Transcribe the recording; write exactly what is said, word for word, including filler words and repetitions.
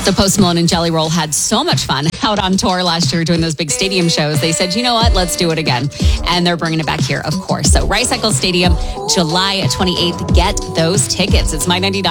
So Post Malone and Jelly Roll had so much fun out on tour last year doing those big stadium shows. They said, you know what, let's do it again. And they're bringing it back here, of course. So Rice Eccles Stadium, July twenty-eighth. Get those tickets. It's My ninety-nine.